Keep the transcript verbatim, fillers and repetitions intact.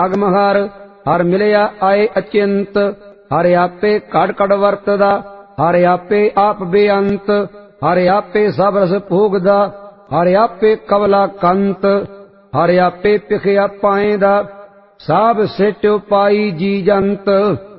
ਅਗਮ ਹਰ ਹਰ ਮਿਲਿਆ ਆਏ ਅਚਿੰਤ। ਹਰ ਆਪੇ ਘੜ ਘੜ ਵਰਤਦਾ, ਹਰ ਆਪੇ ਆਪ ਬੇਅੰਤ। ਹਰ ਆਪੇ ਸਭ ਰਸ ਭੋਗਦਾ, ਹਰ ਆਪੇ ਕਵਲਾ ਕੰਤ। ਹਰ ਆਪੇ ਪਿਖਿਆ ਪਾਏਂਦਾ, ਸਾਬ ਸਿਟ ਉਪਾਈ ਜੀ ਜੰਤ।